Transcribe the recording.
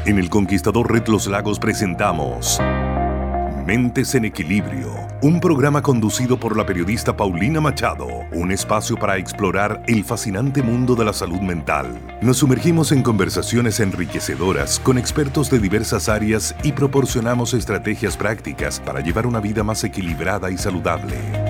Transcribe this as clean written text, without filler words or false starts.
En El Conquistador Red Los Lagos presentamos Mentes en Equilibrio, un programa conducido por la periodista Paulina Machado, un espacio para explorar el fascinante mundo de la salud mental. Nos sumergimos en conversaciones enriquecedoras con expertos de diversas áreas y proporcionamos estrategias prácticas para llevar una vida más equilibrada y saludable.